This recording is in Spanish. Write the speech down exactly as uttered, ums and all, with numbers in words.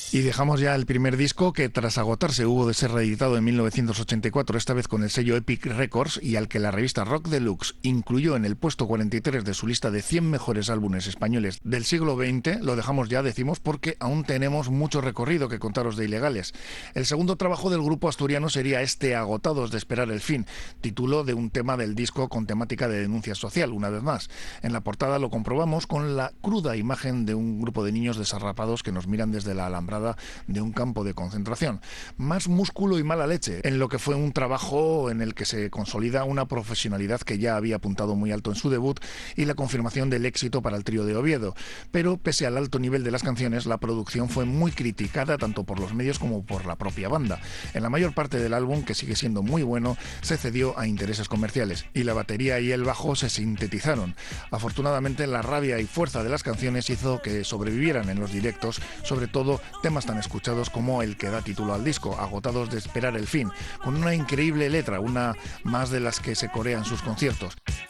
Y dejamos ya el primer disco que tras agotarse hubo de ser reeditado en mil novecientos ochenta y cuatro, esta vez con el sello Epic Records, y al que la revista Rock Deluxe incluyó en el puesto cuarenta y tres de su lista de cien mejores álbumes españoles del siglo veinte. Lo dejamos ya, decimos, porque aún tenemos mucho recorrido que contaros de Ilegales. El segundo trabajo del grupo asturiano sería este Agotados de esperar el fin, título de un tema del disco con temática de denuncia social, una vez más. En la portada lo comprobamos con la cruda imagen de un grupo de niños desarrapados que nos miran desde la alambrada de un campo de concentración. Más músculo y mala leche en lo que fue un trabajo en el que se consolida una profesionalidad que ya había apuntado muy alto en su debut y la confirmación del éxito para el trío de Oviedo. Pero pese al alto nivel de las canciones, la producción fue muy criticada tanto por los medios como por la propia banda. En la mayor parte del álbum, que sigue siendo muy bueno, se cedió a intereses comerciales y la batería y el bajo se sintetizaron. Afortunadamente, la rabia y fuerza de las canciones hizo que sobrevivieran en los directos, sobre todo temas tan escuchados como el que da título al disco, Agotados de esperar el fin, con una increíble letra, una más de las que se corea en sus conciertos.